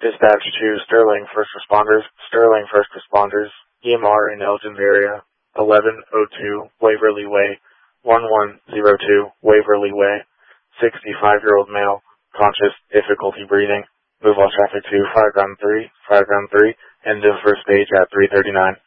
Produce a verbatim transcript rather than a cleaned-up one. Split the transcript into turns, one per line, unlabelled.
Dispatch to Sterling First Responders, Sterling First Responders, E M R in Elgin area, eleven oh two Waverly Way, one one zero two Waverly Way, sixty-five-year-old male, conscious, difficulty breathing. Move all traffic to five round three, five round three, end of first stage at three thirty-nine.